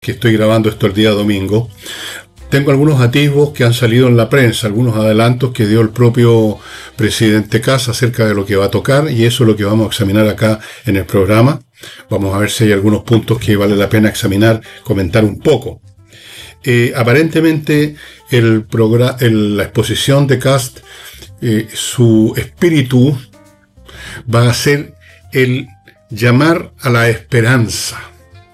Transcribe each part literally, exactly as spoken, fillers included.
que estoy grabando esto el día domingo, tengo algunos atisbos que han salido en la prensa, algunos adelantos que dio el propio presidente Kast acerca de lo que va a tocar, y eso es lo que vamos a examinar acá en el programa. Vamos a ver si hay algunos puntos que vale la pena examinar, comentar un poco. Eh, aparentemente el programa, el, la exposición de Kast, eh, su espíritu va a ser el llamar a la esperanza.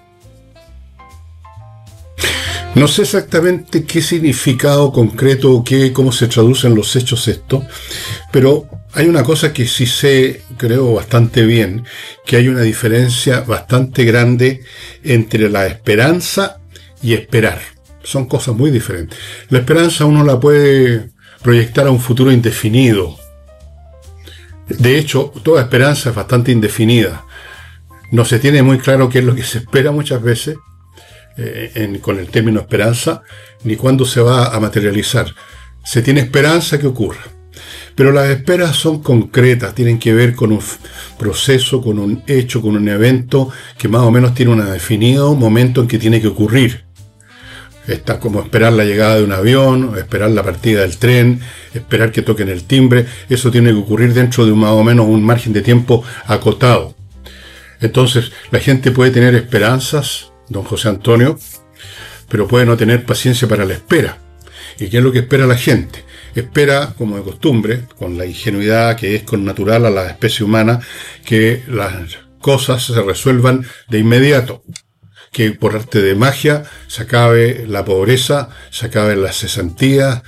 No sé exactamente qué significado concreto o qué, cómo se traducen los hechos esto, pero hay una cosa que sí sé, creo bastante bien, que hay una diferencia bastante grande entre la esperanza y esperar. Son cosas muy diferentes. La esperanza uno la puede proyectar a un futuro indefinido. De hecho, toda esperanza es bastante indefinida. No se tiene muy claro qué es lo que se espera muchas veces, eh, en, con el término esperanza, ni cuándo se va a materializar. Se tiene esperanza que ocurra. Pero las esperas son concretas, tienen que ver con un proceso, con un hecho, con un evento que más o menos tiene un definido momento en que tiene que ocurrir. Está como esperar la llegada de un avión, esperar la partida del tren, esperar que toquen el timbre. Eso tiene que ocurrir dentro de un, más o menos un margen de tiempo acotado. Entonces, la gente puede tener esperanzas, don José Antonio, pero puede no tener paciencia para la espera. ¿Y qué es lo que espera la gente? Espera, como de costumbre, con la ingenuidad que es con natural a la especie humana, que las cosas se resuelvan de inmediato. Que por arte de magia se acabe la pobreza, se acaben las cesantías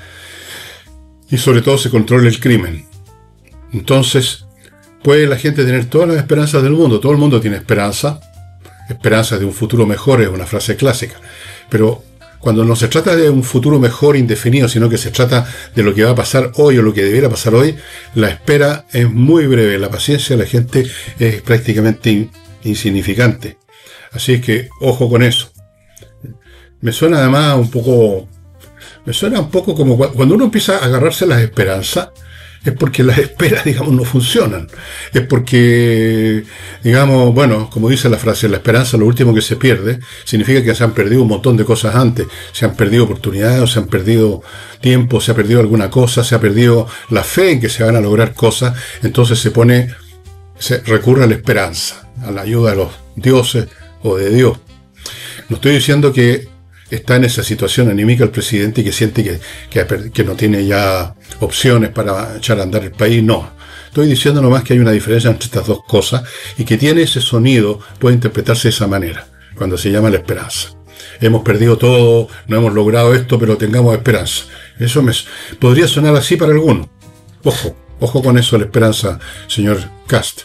y sobre todo se controle el crimen. Entonces, puede la gente tener todas las esperanzas del mundo, todo el mundo tiene esperanza, esperanza de un futuro mejor es una frase clásica, pero cuando no se trata de un futuro mejor indefinido, sino que se trata de lo que va a pasar hoy o lo que debiera pasar hoy, la espera es muy breve, la paciencia de la gente es prácticamente in- insignificante. Así es que, ojo con eso. Me suena además un poco, me suena un poco como cuando uno empieza a agarrarse a las esperanzas, es porque las esperas, digamos, no funcionan. Es porque, digamos, bueno, como dice la frase, la esperanza, lo último que se pierde, significa que se han perdido un montón de cosas antes. Se han perdido oportunidades, se han perdido tiempo, se ha perdido alguna cosa, se ha perdido la fe en que se van a lograr cosas. Entonces se pone, se recurre a la esperanza, a la ayuda de los dioses, o de Dios. No estoy diciendo que está en esa situación anímica el presidente y que siente que, que, que no tiene ya opciones para echar a andar el país, no. Estoy diciendo nomás que hay una diferencia entre estas dos cosas y que tiene ese sonido, puede interpretarse de esa manera, cuando se llama la esperanza. Hemos perdido todo, no hemos logrado esto, pero tengamos esperanza. Eso me podría sonar así para algunos. Ojo, ojo con eso, la esperanza, señor Kast.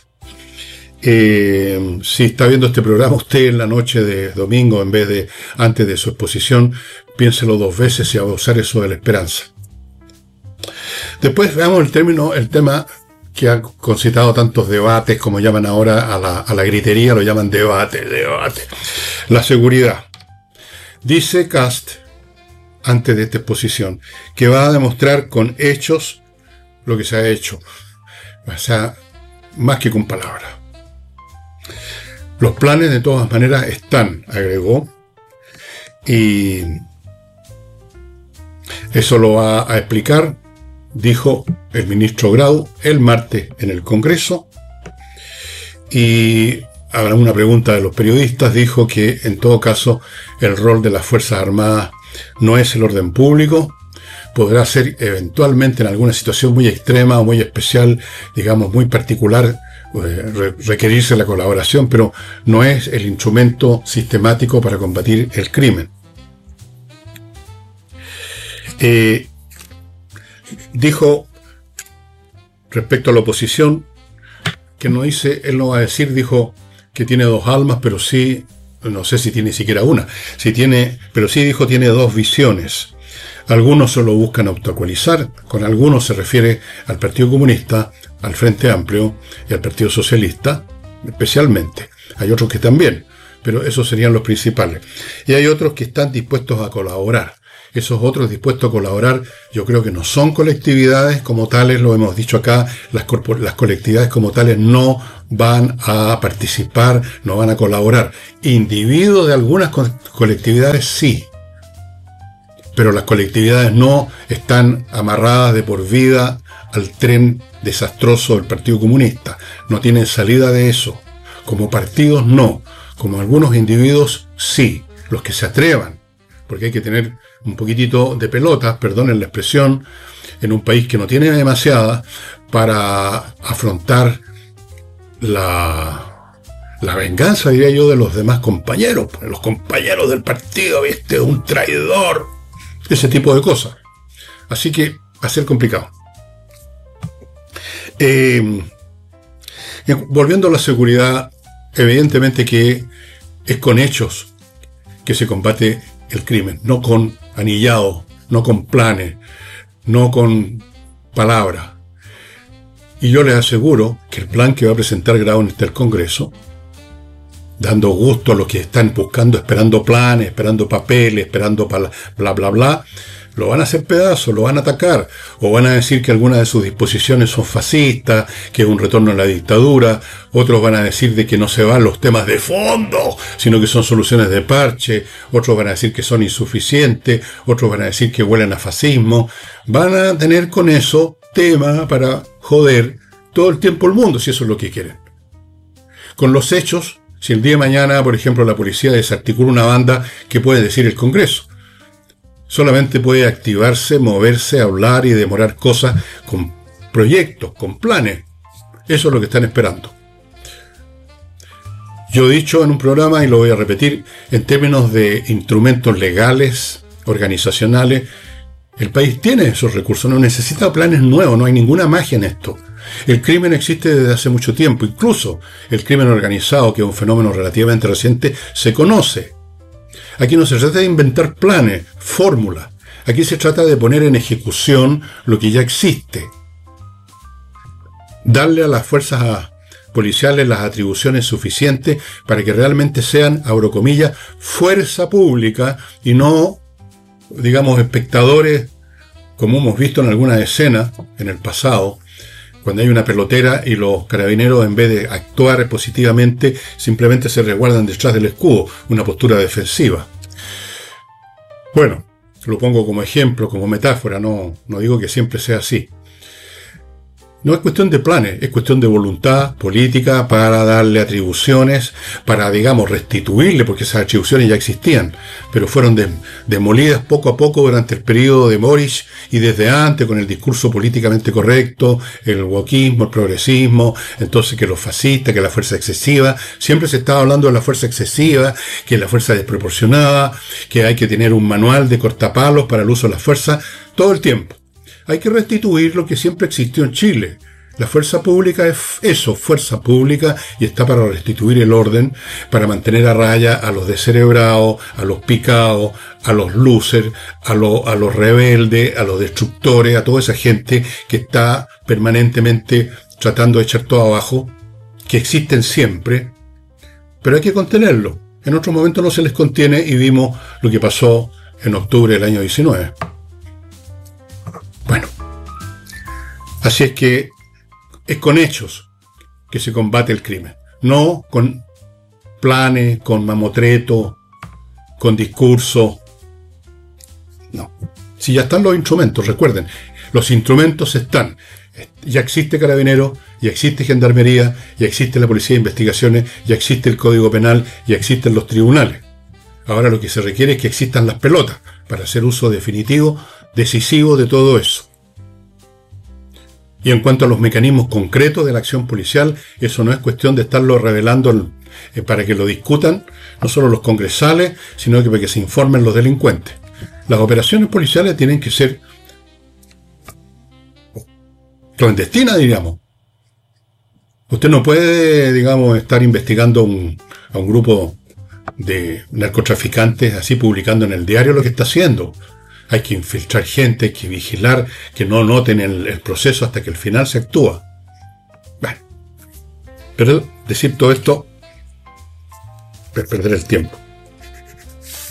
Eh, si está viendo este programa usted en la noche de domingo en vez de antes de su exposición, piénselo dos veces si va a usar eso de la esperanza. Después veamos el término, el tema que ha concitado tantos debates, como llaman ahora a la, a la gritería, lo llaman debate, debate. La seguridad. Dice Kast, antes de esta exposición, que va a demostrar con hechos lo que se ha hecho. O sea, más que con palabras. Los planes de todas maneras están, agregó, y eso lo va a explicar, dijo el ministro Grau el martes en el Congreso, y a una pregunta de los periodistas dijo que en todo caso el rol de las Fuerzas Armadas no es el orden público, podrá ser eventualmente en alguna situación muy extrema o muy especial, digamos muy particular, requerirse la colaboración, pero no es el instrumento sistemático para combatir el crimen. Eh, dijo respecto a la oposición que no dice, él no va a decir, dijo que tiene dos almas, pero sí, no sé si tiene siquiera una, si tiene, pero sí dijo tiene dos visiones. Algunos solo buscan autoactualizar, con algunos se refiere al Partido Comunista, al Frente Amplio y al Partido Socialista, especialmente. Hay otros que también, pero esos serían los principales. Y hay otros que están dispuestos a colaborar. Esos otros dispuestos a colaborar, yo creo que no son colectividades como tales, lo hemos dicho acá, las, corpor- las colectividades como tales no van a participar, no van a colaborar. Individuos de algunas co- colectividades sí, pero las colectividades no están amarradas de por vida al tren desastroso del Partido Comunista. No tienen salida de eso. Como partidos no, como algunos individuos sí, los que se atrevan, porque hay que tener un poquitito de pelotas, perdonen la expresión, en un país que no tiene demasiada, para afrontar la, la venganza, diría yo, de los demás compañeros, los compañeros del partido, ¿viste? Un traidor, ese tipo de cosas. Así que va a ser complicado. Eh, volviendo a la seguridad, evidentemente que es con hechos que se combate el crimen, no con anillados, no con planes, no con palabras. Y yo les aseguro que el plan que va a presentar Grau en el Congreso, dando gusto a los que están buscando, esperando planes, esperando papeles, esperando bla, bla, bla, bla, lo van a hacer pedazos, lo van a atacar, o van a decir que algunas de sus disposiciones son fascistas, que es un retorno a la dictadura, otros van a decir de que no se van los temas de fondo, sino que son soluciones de parche, otros van a decir que son insuficientes, otros van a decir que huelen a fascismo. Van a tener con eso tema para joder todo el tiempo el mundo, si eso es lo que quieren. Con los hechos, si el día de mañana, por ejemplo, la policía desarticula una banda, ¿qué puede decir el Congreso? Solamente puede activarse, moverse, hablar y demorar cosas con proyectos, con planes. Eso es lo que están esperando. Yo he dicho en un programa, y lo voy a repetir, en términos de instrumentos legales, organizacionales, el país tiene esos recursos, no necesita planes nuevos, no hay ninguna magia en esto. El crimen existe desde hace mucho tiempo, incluso el crimen organizado, que es un fenómeno relativamente reciente, se conoce. Aquí no se trata de inventar planes, fórmulas. Aquí se trata de poner en ejecución lo que ya existe. Darle a las fuerzas policiales las atribuciones suficientes para que realmente sean, abro comillas, fuerza pública y no, digamos, espectadores, como hemos visto en algunas escenas en el pasado, cuando hay una pelotera y los carabineros, en vez de actuar positivamente, simplemente se resguardan detrás del escudo, una postura defensiva. Bueno, lo pongo como ejemplo, como metáfora, no, no digo que siempre sea así. No es cuestión de planes, es cuestión de voluntad política para darle atribuciones, para, digamos, restituirle, porque esas atribuciones ya existían, pero fueron de, demolidas poco a poco durante el periodo de Boric y desde antes con el discurso políticamente correcto, el wokismo, el progresismo, entonces que los fascistas, que la fuerza excesiva, siempre se estaba hablando de la fuerza excesiva, que la fuerza desproporcionada, que hay que tener un manual de cortapalos para el uso de la fuerza, todo el tiempo. Hay que restituir lo que siempre existió en Chile. La fuerza pública es eso, fuerza pública, y está para restituir el orden, para mantener a raya a los descerebrados, a los picados, a los losers, a, lo, a los rebeldes, a los destructores, a toda esa gente que está permanentemente tratando de echar todo abajo, que existen siempre, pero hay que contenerlo. En otro momento no se les contiene y vimos lo que pasó en octubre del año diecinueve. Bueno, así es que es con hechos que se combate el crimen, no con planes, con mamotreto, con discurso. No. Si ya están los instrumentos, recuerden, los instrumentos están. Ya existe Carabineros, ya existe Gendarmería, ya existe la Policía de Investigaciones, ya existe el Código Penal, ya existen los tribunales. Ahora lo que se requiere es que existan las pelotas para hacer uso definitivo, decisivo de todo eso. Y en cuanto a los mecanismos concretos de la acción policial, eso no es cuestión de estarlo revelando eh, para que lo discutan, no solo los congresales, sino que para que se informen los delincuentes. Las operaciones policiales tienen que ser clandestinas, digamos. Usted no puede, digamos, estar investigando un, a un grupo de narcotraficantes así publicando en el diario lo que está haciendo. Hay que infiltrar gente, hay que vigilar que no noten el, el proceso hasta que al final se actúa. Bueno, pero decir todo esto es perder el tiempo.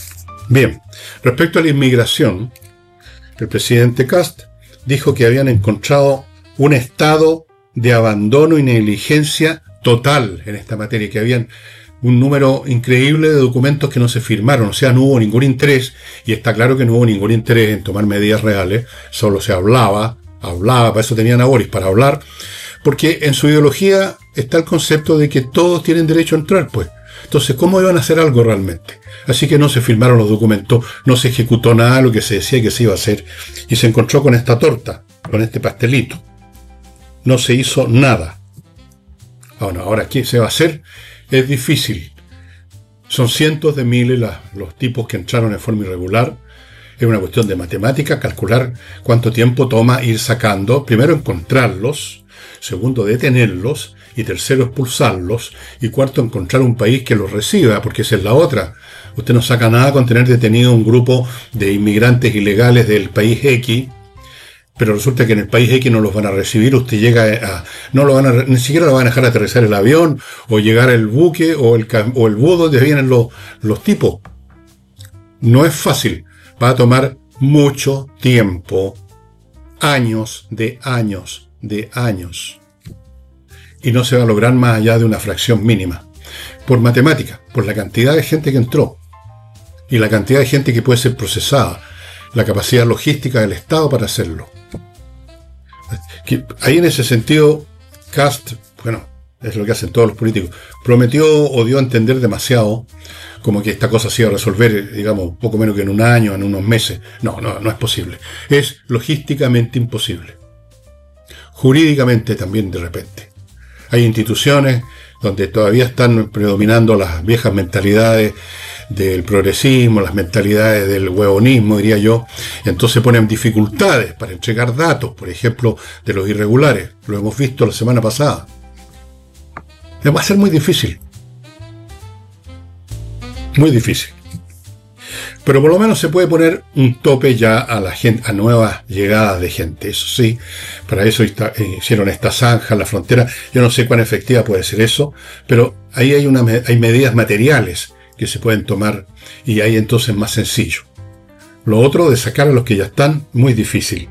Bien, respecto a la inmigración, el presidente Kast dijo que habían encontrado un estado de abandono y negligencia total en esta materia, que habían un número increíble de documentos que no se firmaron, o sea, no hubo ningún interés, y está claro que no hubo ningún interés en tomar medidas reales, solo se hablaba, hablaba, para eso tenían a Boris, para hablar, porque en su ideología está el concepto de que todos tienen derecho a entrar, pues. Entonces, ¿cómo iban a hacer algo realmente? Así que no se firmaron los documentos, no se ejecutó nada de lo que se decía que se iba a hacer, y se encontró con esta torta, con este pastelito. No se hizo nada. Bueno, ahora, ¿qué se va a hacer? Es difícil. Son cientos de miles las, los tipos que entraron en forma irregular. Es una cuestión de matemática, calcular cuánto tiempo toma ir sacando. Primero, encontrarlos. Segundo, detenerlos. Y tercero, expulsarlos. Y cuarto, encontrar un país que los reciba, porque esa es la otra. Usted no saca nada con tener detenido un grupo de inmigrantes ilegales del país X, pero resulta que en el país X no los van a recibir, usted llega a... no lo van a, ni siquiera lo van a dejar aterrizar el avión, o llegar el buque, o el, o el bus donde vienen los, los tipos. No es fácil, va a tomar mucho tiempo, años de años, de años. Y no se va a lograr más allá de una fracción mínima. Por matemática, por la cantidad de gente que entró, y la cantidad de gente que puede ser procesada, la capacidad logística del Estado para hacerlo. Ahí en ese sentido, Kast, bueno, es lo que hacen todos los políticos, prometió o dio a entender demasiado, como que esta cosa se iba a resolver, digamos, poco menos que en un año, en unos meses. No, no, no es posible. Es logísticamente imposible. Jurídicamente también de repente. Hay instituciones donde todavía están predominando las viejas mentalidades del progresismo, las mentalidades del huevonismo, diría yo, y entonces ponen dificultades para entregar datos, por ejemplo, de los irregulares. Lo hemos visto la semana pasada. Va a ser muy difícil. Muy difícil. Pero por lo menos se puede poner un tope ya a la gente, a nuevas llegadas de gente. Eso sí, para eso está, eh, hicieron esta zanja en la frontera. Yo no sé cuán efectiva puede ser eso, pero ahí hay, una, hay medidas materiales que se pueden tomar y ahí entonces es más sencillo. Lo otro de sacar a los que ya están, muy difícil.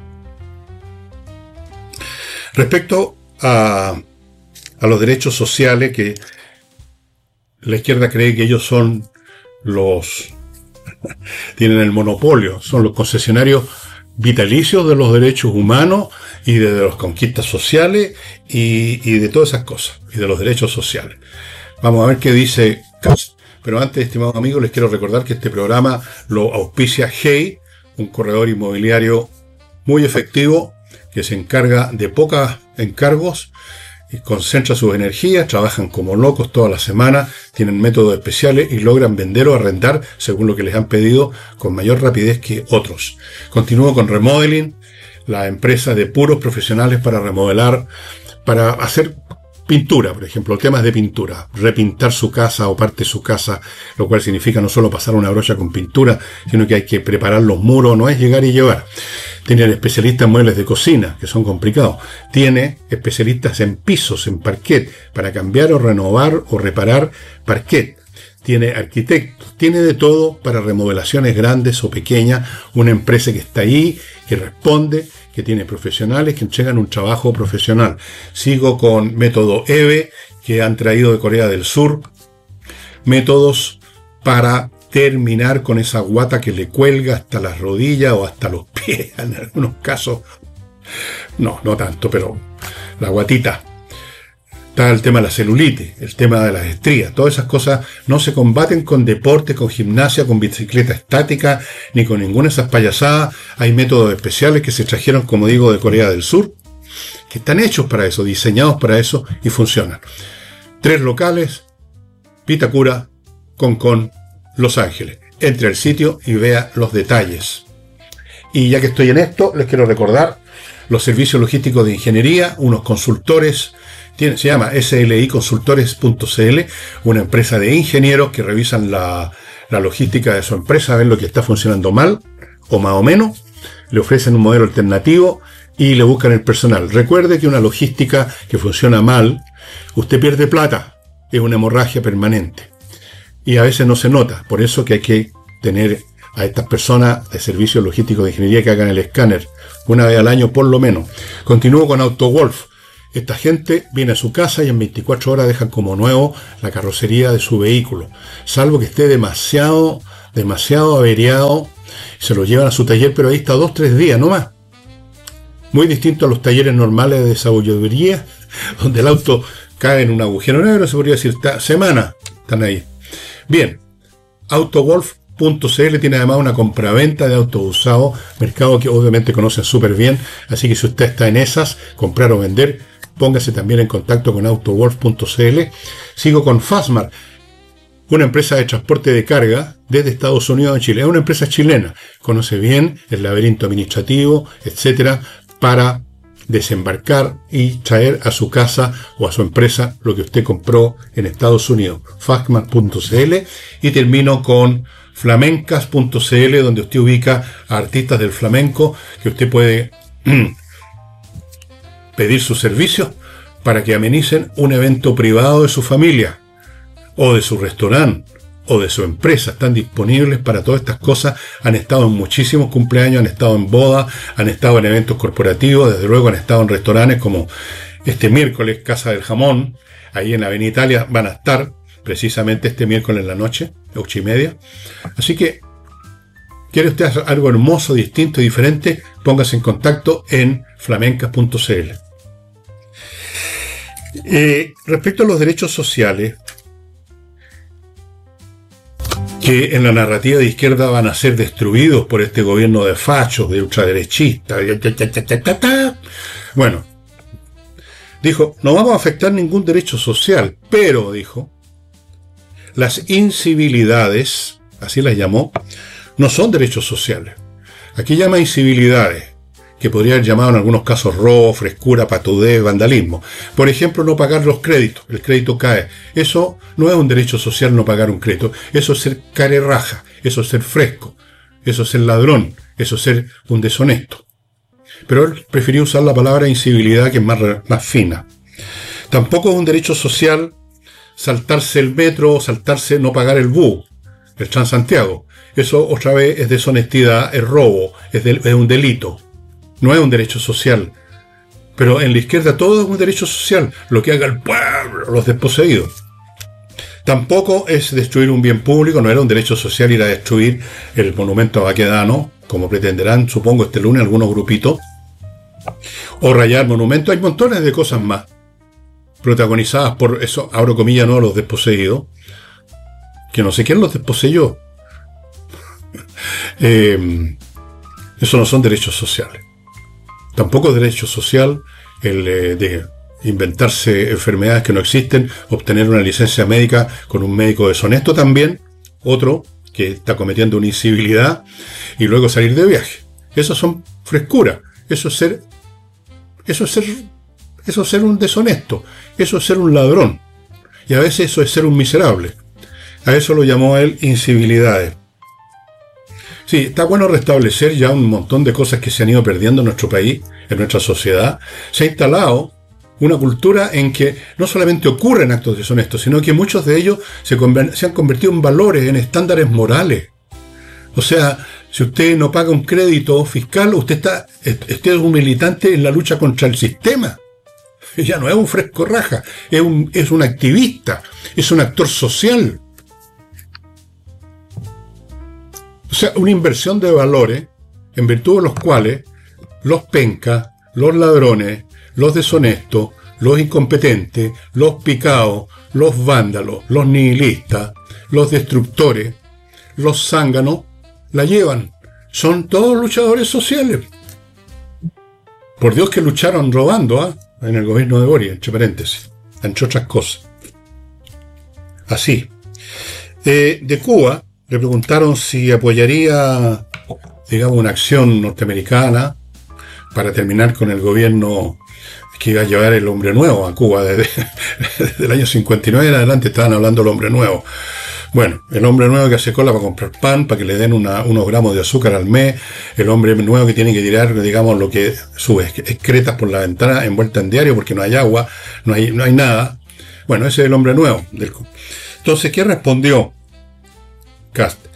Respecto a, a los derechos sociales, que la izquierda cree que ellos son los... tienen el monopolio, son los concesionarios vitalicios de los derechos humanos y de, de las conquistas sociales y, y de todas esas cosas, y de los derechos sociales. Vamos a ver qué dice Kast. Pero antes, estimados amigos, les quiero recordar que este programa lo auspicia Hey, un corredor inmobiliario muy efectivo que se encarga de pocos encargos y concentra sus energías, trabajan como locos toda la semana, tienen métodos especiales y logran vender o arrendar según lo que les han pedido con mayor rapidez que otros. Continúo con Remodeling, la empresa de puros profesionales para remodelar, para hacer pintura, por ejemplo, temas de pintura, repintar su casa o parte de su casa, lo cual significa no solo pasar una brocha con pintura, sino que hay que preparar los muros, no es llegar y llevar. Tienen especialistas en muebles de cocina, que son complicados. Tiene especialistas en pisos, en parquet, para cambiar o renovar o reparar parquet. Tiene arquitectos, tiene de todo para remodelaciones grandes o pequeñas, una empresa que está ahí, que responde, que tiene profesionales que entregan un trabajo profesional. Sigo con método E V E, que han traído de Corea del Sur, métodos para terminar con esa guata que le cuelga hasta las rodillas o hasta los pies, en algunos casos. No, no tanto, pero la guatita. Está el tema de la celulitis, el tema de las estrías. Todas esas cosas no se combaten con deporte, con gimnasia, con bicicleta estática, ni con ninguna de esas payasadas. Hay métodos especiales que se trajeron, como digo, de Corea del Sur, que están hechos para eso, diseñados para eso y funcionan. Tres locales: Vitacura, Concón, Los Ángeles. Entre al sitio y vea los detalles. Y ya que estoy en esto, les quiero recordar los servicios logísticos de ingeniería, unos consultores. Tiene, se llama S L I consultores punto C L, una empresa de ingenieros que revisan la, la logística de su empresa, ven lo que está funcionando mal o más o menos, le ofrecen un modelo alternativo y le buscan el personal. Recuerde que una logística que funciona mal, usted pierde plata, es una hemorragia permanente y a veces no se nota, por eso que hay que tener a estas personas de servicios logísticos de ingeniería que hagan el escáner una vez al año por lo menos. Continúo con AutoWolf. Esta gente viene a su casa y en veinticuatro horas dejan como nuevo la carrocería de su vehículo, salvo que esté demasiado, demasiado averiado, se lo llevan a su taller, pero ahí está dos, tres días, no más. Muy distinto a los talleres normales de desabolleduría, donde el auto cae en un agujero negro, se podría decir, está, semana, están ahí. Bien, AutoWolf punto c l tiene además una compraventa de autos usados, mercado que obviamente conocen súper bien, así que si usted está en esas, comprar o vender, póngase también en contacto con AutoWolf punto c l. Sigo con Fastmark, una empresa de transporte de carga desde Estados Unidos a Chile. Es una empresa chilena, conoce bien el laberinto administrativo, etcétera, para desembarcar y traer a su casa o a su empresa lo que usted compró en Estados Unidos. Fastmark punto c l. Y termino con flamencas punto c l, donde usted ubica a artistas del flamenco que usted puede pedir sus servicios para que amenicen un evento privado de su familia o de su restaurante o de su empresa. Están disponibles para todas estas cosas. Han estado en muchísimos cumpleaños, han estado en bodas, han estado en eventos corporativos, desde luego han estado en restaurantes como este miércoles, Casa del Jamón, ahí en la Avenida Italia, van a estar precisamente este miércoles en la noche, ocho y media. Así que, ¿quiere usted hacer algo hermoso, distinto y diferente? Póngase en contacto en flamencas punto c l. Eh, respecto a los derechos sociales, que en la narrativa de izquierda van a ser destruidos por este gobierno de fachos, de ultraderechistas. Bueno, dijo, no vamos a afectar ningún derecho social, pero, dijo, las incivilidades, así las llamó, no son derechos sociales. Aquí llama incivilidades, que podría haber llamado en algunos casos robo, frescura, patudez, vandalismo. Por ejemplo, no pagar los créditos. El crédito cae. Eso no es un derecho social, no pagar un crédito. Eso es ser carerraja. Eso es ser fresco. Eso es ser ladrón. Eso es ser un deshonesto. Pero él prefirió usar la palabra incivilidad, que es más, más fina. Tampoco es un derecho social saltarse el metro o saltarse no pagar el bus, el Transantiago. Eso otra vez es deshonestidad, es robo, es, de, es un delito. No es un derecho social. Pero en la izquierda todo es un derecho social. Lo que haga el pueblo, los desposeídos. Tampoco es destruir un bien público. No era un derecho social ir a destruir el monumento a Baquedano, como pretenderán, supongo, este lunes algunos grupitos. O rayar monumentos. Hay montones de cosas más protagonizadas por eso, abro comillas, no, los desposeídos. Que no sé quién los desposeyó. eh, eso no son derechos sociales. Tampoco es derecho social el eh, de inventarse enfermedades que no existen, obtener una licencia médica con un médico deshonesto también, otro que está cometiendo una incivilidad, y luego salir de viaje. Eso son frescura, eso es ser, eso es ser, eso es ser un deshonesto, eso es ser un ladrón, y a veces eso es ser un miserable. A eso lo llamó él incivilidades. Sí, está bueno restablecer ya un montón de cosas que se han ido perdiendo en nuestro país, en nuestra sociedad. Se ha instalado una cultura en que no solamente ocurren actos deshonestos, sino que muchos de ellos se, se han convertido en valores, en estándares morales. O sea, si usted no paga un crédito fiscal, usted está, usted es un militante en la lucha contra el sistema. Ya no es un fresco raja, es un, es un activista, es un actor social. O sea, una inversión de valores en virtud de los cuales los pencas, los ladrones, los deshonestos, los incompetentes, los picados, los vándalos, los nihilistas, los destructores, los zánganos, la llevan. Son todos luchadores sociales. Por Dios que lucharon robando, ¿eh? En el gobierno de Boric, entre paréntesis, entre otras cosas. Así. Eh, de Cuba le preguntaron si apoyaría, digamos, una acción norteamericana para terminar con el gobierno que iba a llevar el hombre nuevo a Cuba. Desde, desde el año cincuenta y nueve en adelante estaban hablando del hombre nuevo. Bueno, el hombre nuevo que hace cola para comprar pan, para que le den una, unos gramos de azúcar al mes, el hombre nuevo que tiene que tirar, digamos, lo que sube excretas por la ventana envuelta en diario porque no hay agua, no hay, no hay nada. Bueno, ese es el hombre nuevo. Del... Entonces, ¿qué respondió Kast?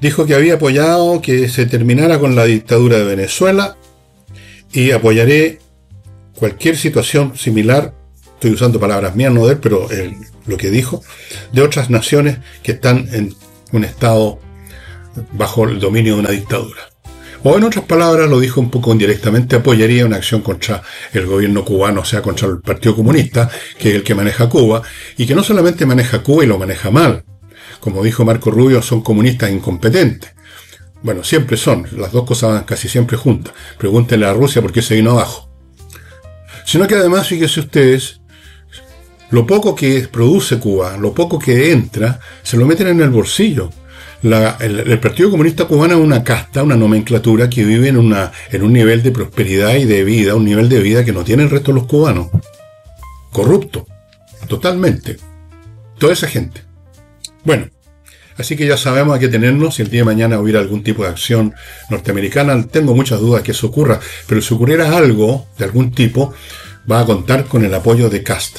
Dijo que había apoyado que se terminara con la dictadura de Venezuela y apoyaré cualquier situación similar, estoy usando palabras mías, no de él, pero él, lo que dijo, de otras naciones que están en un estado bajo el dominio de una dictadura. O en otras palabras, lo dijo un poco indirectamente, apoyaría una acción contra el gobierno cubano, o sea, contra el Partido Comunista, que es el que maneja Cuba, y que no solamente maneja Cuba y lo maneja mal. Como dijo Marco Rubio, son comunistas incompetentes. Bueno, siempre son, las dos cosas van casi siempre juntas. Pregúntenle a Rusia por qué se vino abajo. Sino que además, fíjense ustedes, lo poco que produce Cuba, lo poco que entra, se lo meten en el bolsillo. La, el, el Partido Comunista Cubano es una casta, una nomenclatura que vive en, una, en un nivel de prosperidad y de vida, un nivel de vida que no tiene el resto de los cubanos. Corrupto, totalmente. Toda esa gente. Bueno, así que ya sabemos a qué tenernos. Si el día de mañana hubiera algún tipo de acción norteamericana, tengo muchas dudas que eso ocurra, pero si ocurriera algo de algún tipo, va a contar con el apoyo de Kast.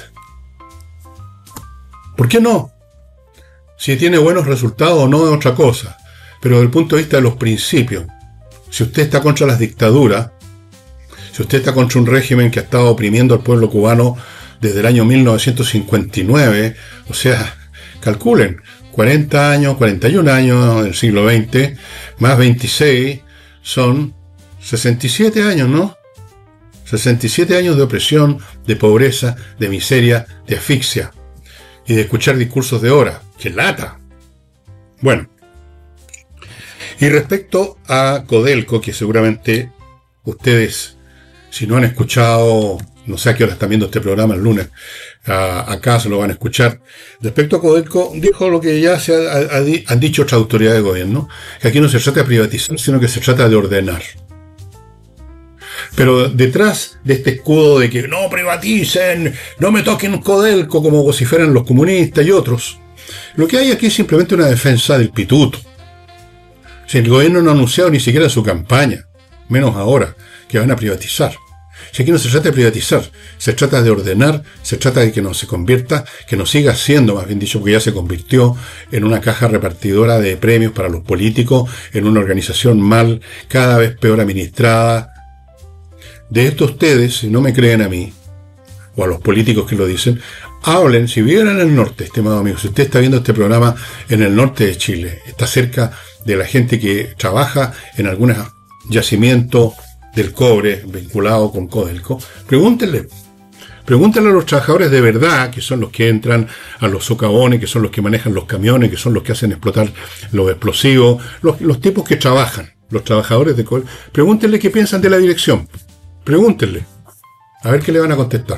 ¿Por qué no? Si tiene buenos resultados o no es otra cosa, pero desde el punto de vista de los principios, si usted está contra las dictaduras, si usted está contra un régimen que ha estado oprimiendo al pueblo cubano desde el año mil novecientos cincuenta y nueve, o sea, calculen, cuarenta años, cuarenta y un años del siglo veinte, más veintiséis, son sesenta y siete años, ¿no? sesenta y siete años de opresión, de pobreza, de miseria, de asfixia, y de escuchar discursos de hora. ¡Qué lata! Bueno, y respecto a Codelco, que seguramente ustedes, si no han escuchado, no sé a qué hora están viendo este programa el lunes, a, acá se lo van a escuchar. Respecto a Codelco, dijo lo que ya se ha, ha, han dicho otras autoridades de gobierno, que aquí no se trata de privatizar, sino que se trata de ordenar. Pero detrás de este escudo de que no privaticen, no me toquen Codelco, como vociferan los comunistas y otros, lo que hay aquí es simplemente una defensa del pituto. Si el gobierno no ha anunciado ni siquiera su campaña, menos ahora, que van a privatizar. Si aquí no se trata de privatizar, se trata de ordenar, se trata de que no se convierta, que no siga siendo, más bien dicho, porque ya se convirtió en una caja repartidora de premios para los políticos, en una organización mal, cada vez peor administrada. De esto ustedes, si no me creen a mí, o a los políticos que lo dicen, hablen, si viven en el norte, estimado amigo, si usted está viendo este programa en el norte de Chile, está cerca de la gente que trabaja en algunos yacimientos del cobre vinculado con Codelco, pregúntenle, pregúntenle a los trabajadores de verdad, que son los que entran a los socavones, que son los que manejan los camiones, que son los que hacen explotar los explosivos, los, los tipos que trabajan, los trabajadores de Codelco, pregúntenle qué piensan de la dirección. Pregúntenle, a ver qué le van a contestar.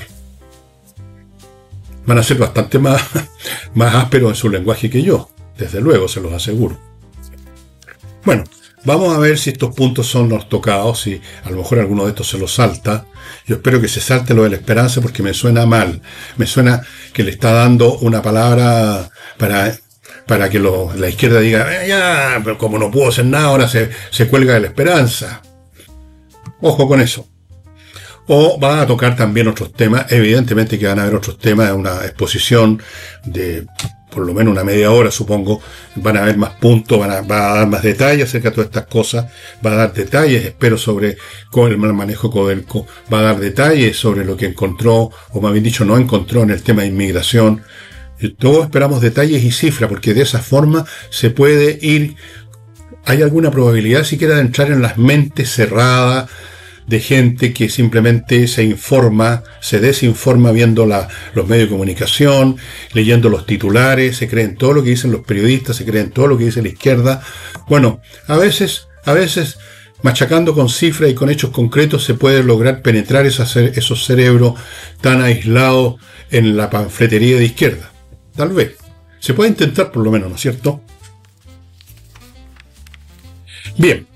Van a ser bastante más, más ásperos en su lenguaje que yo, desde luego, se los aseguro. Bueno, vamos a ver si estos puntos son los tocados, si a lo mejor alguno de estos se los salta. Yo espero que se salte lo de la esperanza porque me suena mal. Me suena que le está dando una palabra para, para que lo, la izquierda diga, eh, ya, pero como no pudo hacer nada, ahora se, se cuelga de la esperanza. Ojo con eso. O va a tocar también otros temas, evidentemente que van a haber otros temas, una exposición de por lo menos una media hora, supongo, van a haber más puntos, van a, va a dar más detalles acerca de todas estas cosas, va a dar detalles, espero, sobre el mal manejo Codelco, va a dar detalles sobre lo que encontró, o más bien dicho, no encontró en el tema de inmigración. Y todos esperamos detalles y cifras, porque de esa forma se puede ir, hay alguna probabilidad siquiera de entrar en las mentes cerradas, de gente que simplemente se informa, se desinforma viendo la, los medios de comunicación, leyendo los titulares, se creen todo lo que dicen los periodistas, se creen todo lo que dice la izquierda. Bueno, a veces, a veces, machacando con cifras y con hechos concretos se puede lograr penetrar esos, esos cerebros tan aislados en la panfletería de izquierda. Tal vez. Se puede intentar por lo menos, ¿no es cierto? Bien.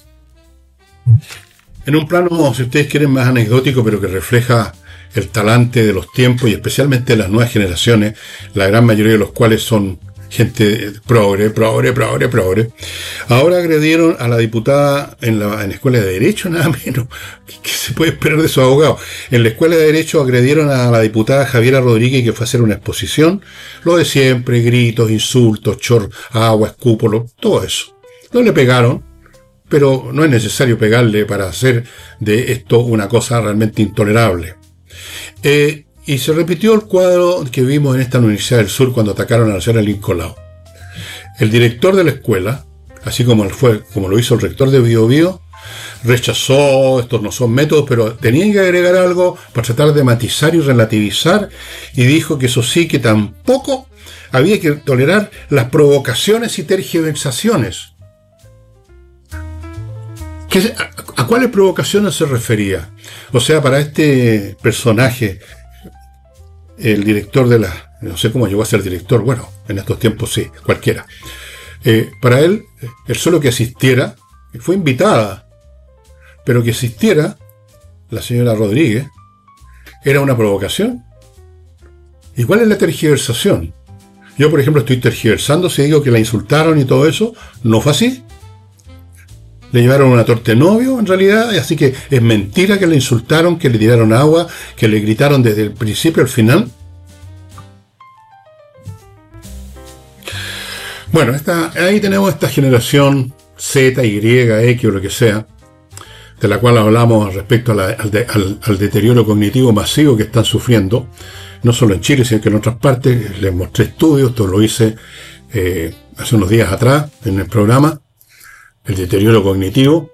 En un plano, si ustedes quieren, más anecdótico, pero que refleja el talante de los tiempos y especialmente de las nuevas generaciones, la gran mayoría de los cuales son gente progre, progre, progre, progre. Ahora agredieron a la diputada en la, en la Escuela de Derecho, nada menos. ¿Qué se puede esperar de sus abogados? En la Escuela de Derecho agredieron a la diputada Javiera Rodríguez, que fue a hacer una exposición. Lo de siempre, gritos, insultos, chor, agua, escúpolo, todo eso. No le pegaron, pero no es necesario pegarle para hacer de esto una cosa realmente intolerable. Eh, y se repitió el cuadro que vimos en esta Universidad del Sur cuando atacaron a la señora Lincoln Lao. El director de la escuela, así como, fue, como lo hizo el rector de Bio Bio, rechazó, estos no son métodos, pero tenían que agregar algo para tratar de matizar y relativizar, y dijo que eso sí, que tampoco había que tolerar las provocaciones y tergiversaciones. ¿Qué, a, ¿A cuáles provocaciones se refería? O sea, para este personaje, el director de la... no sé cómo llegó a ser director, bueno, en estos tiempos sí, cualquiera. Eh, para él, el solo que asistiera, fue invitada, pero que asistiera la señora Rodríguez, era una provocación. ¿Y cuál es la tergiversación? Yo, por ejemplo, estoy tergiversando si digo que la insultaron y todo eso. No fue así. Le llevaron una torta de novio, en realidad, así que es mentira que le insultaron, que le tiraron agua, que le gritaron desde el principio al final. Bueno, esta, ahí tenemos esta generación Z, Y, X o lo que sea, de la cual hablamos respecto a la, al, de, al, al deterioro cognitivo masivo que están sufriendo, no solo en Chile, sino que en otras partes. Les mostré estudios, esto lo hice eh, hace unos días atrás en el programa, el deterioro cognitivo.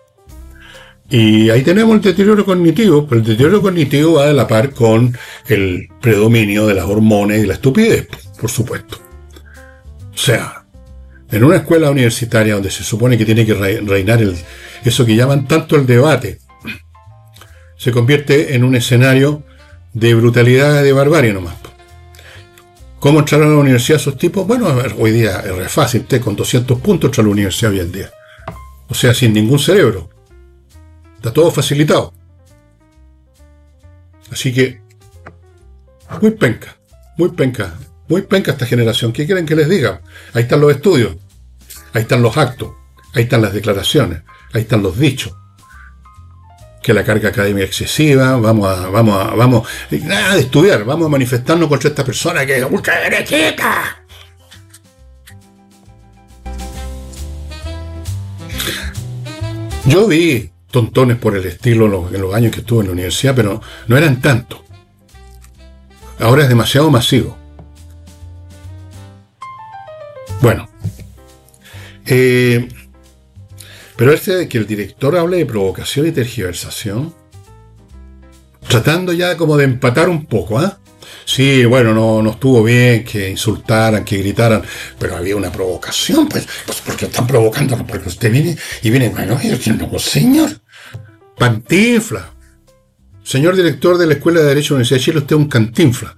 Y ahí tenemos el deterioro cognitivo, pero el deterioro cognitivo va de la par con el predominio de las hormonas y la estupidez, por supuesto. O sea, en una escuela universitaria donde se supone que tiene que reinar el, eso que llaman tanto el debate, se convierte en un escenario de brutalidad y de barbarie nomás. ¿Cómo entrar a la universidad esos tipos? Bueno, a ver, hoy día es fácil, usted con doscientos puntos entra a la universidad hoy en día. O sea, sin ningún cerebro. Está todo facilitado. Así que, muy penca, muy penca, muy penca esta generación. ¿Qué quieren que les diga? Ahí están los estudios, ahí están los actos, ahí están las declaraciones, ahí están los dichos. Que la carga académica excesiva, vamos a, vamos a, vamos, nada de estudiar, vamos a manifestarnos contra esta persona que es ultraderechista. Yo vi tontones por el estilo en los, en los años que estuve en la universidad, pero no eran tantos. Ahora es demasiado masivo. Bueno, eh, pero este de que el director hable de provocación y tergiversación, tratando ya como de empatar un poco, ¿ah? ¿eh? Sí, bueno, no, no estuvo bien que insultaran, que gritaran, pero había una provocación, pues, pues porque están provocando, porque usted viene y viene, bueno, no, señor, Cantinflas, señor director de la Escuela de Derecho de la Universidad de Chile, usted es un Cantinflas.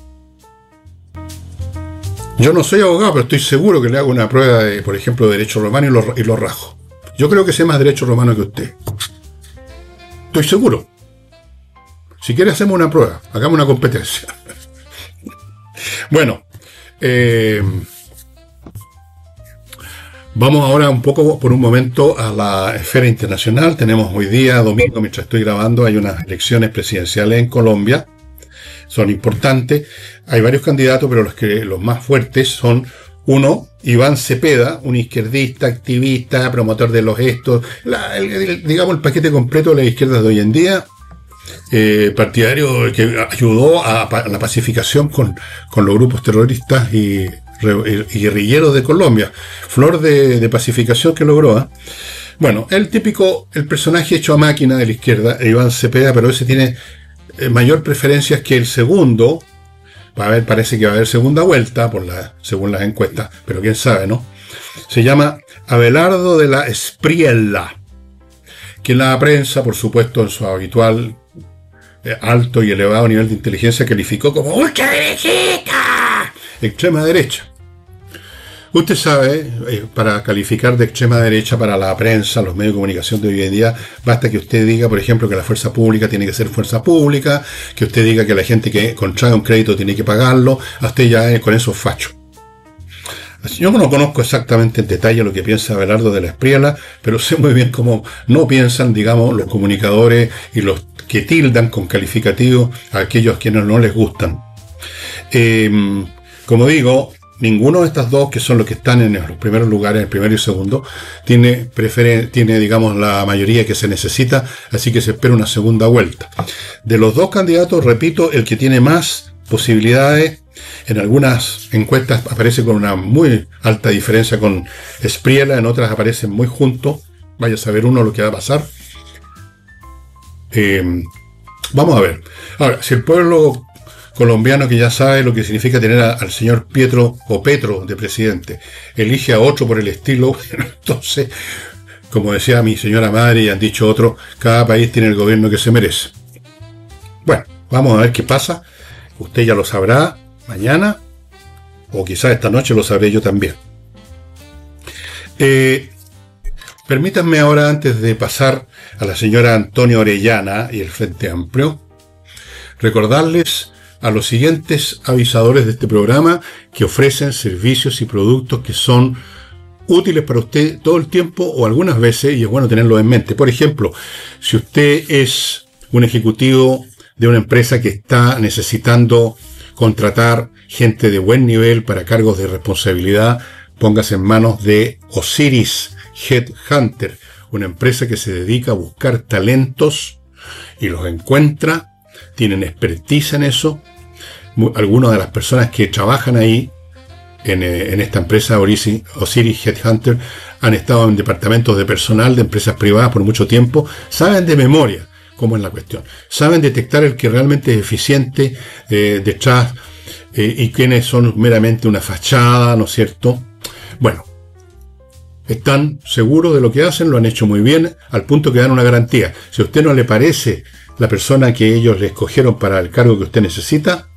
Yo no soy abogado, pero estoy seguro que le hago una prueba de, por ejemplo, de derecho romano y lo, y lo rajo. Yo creo que sé más derecho romano que usted. Estoy seguro. Si quiere hacemos una prueba, hagamos una competencia. Bueno, eh, vamos ahora un poco por un momento a la esfera internacional. Tenemos hoy día, domingo, mientras estoy grabando, hay unas elecciones presidenciales en Colombia. Son importantes. Hay varios candidatos, pero los que los más fuertes son, uno, Iván Cepeda, un izquierdista, activista, promotor de los gestos, la, el, el, digamos el paquete completo de las izquierdas de hoy en día, eh, partidario que ayudó a, a la pacificación con, con los grupos terroristas y, y guerrilleros de Colombia. Flor de, de pacificación que logró, ¿eh? Bueno, el típico, el personaje hecho a máquina de la izquierda, Iván Cepeda, pero ese tiene eh, mayor preferencia que el segundo. Va a haber, parece que va a haber segunda vuelta, por la, según las encuestas, pero quién sabe, ¿no? Se llama Abelardo de la Espriella, que la prensa, por supuesto, en su habitual eh, alto y elevado nivel de inteligencia, calificó como ultraderechista, extrema derecha. Usted sabe, eh, para calificar de extrema derecha para la prensa, los medios de comunicación de hoy en día, basta que usted diga, por ejemplo, que la fuerza pública tiene que ser fuerza pública, que usted diga que la gente que contrae un crédito tiene que pagarlo, a usted ya es con eso facho. Yo no conozco exactamente en detalle lo que piensa Abelardo de la Espriella, pero sé muy bien cómo no piensan, digamos, los comunicadores y los que tildan con calificativos a aquellos a quienes no les gustan. Eh, como digo, ninguno de estas dos, que son los que están en los primeros lugares, el primero y segundo, tiene, preferen, tiene, digamos, la mayoría que se necesita, así que se espera una segunda vuelta. De los dos candidatos, repito, el que tiene más posibilidades, en algunas encuestas aparece con una muy alta diferencia con Espriella, en otras aparecen muy juntos, vaya a saber uno lo que va a pasar. Eh, vamos a ver. Ahora, si el pueblo colombiano, que ya sabe lo que significa tener a, al señor Pietro o Petro de presidente, elige a otro por el estilo, entonces, como decía mi señora madre y han dicho otros, cada país tiene el gobierno que se merece. Bueno, vamos a ver qué pasa. Usted ya lo sabrá mañana, o quizás esta noche lo sabré yo también. Eh, permítanme ahora, antes de pasar a la señora Antonia Orellana y el Frente Amplio, recordarles a los siguientes avisadores de este programa que ofrecen servicios y productos que son útiles para usted todo el tiempo o algunas veces, y es bueno tenerlo en mente. Por ejemplo, si usted es un ejecutivo de una empresa que está necesitando contratar gente de buen nivel para cargos de responsabilidad, póngase en manos de Osiris Headhunter, una empresa que se dedica a buscar talentos y los encuentra. Tienen expertise en eso. Algunas de las personas que trabajan ahí en, en esta empresa Osiris, Osiris Headhunter han estado en departamentos de personal de empresas privadas por mucho tiempo, saben de memoria cómo es la cuestión, saben detectar el que realmente es eficiente eh, detrás eh, y quienes son meramente una fachada, ¿no es cierto? Bueno, están seguros de lo que hacen, lo han hecho muy bien, al punto que dan una garantía. Si a usted no le parece la persona que ellos le escogieron para el cargo que usted necesita,